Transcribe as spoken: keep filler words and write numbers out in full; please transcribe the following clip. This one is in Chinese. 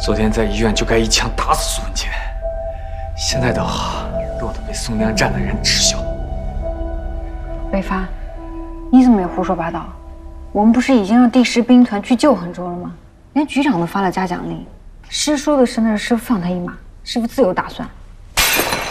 昨天在医院就该一枪打死苏文谦，现在的话落得被松江站的人耻笑。 北伐，你怎么也胡说八道？我们不是已经让第十兵团去救衡州了吗？连局长都发了嘉奖令，师说的是那师傅放他一马，师傅自有打算。